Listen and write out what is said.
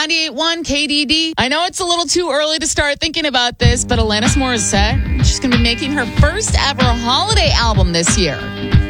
98.1 KDD. I know it's a little too early to start thinking about this, but Alanis Morissette, she's going to be making her first ever holiday album this year.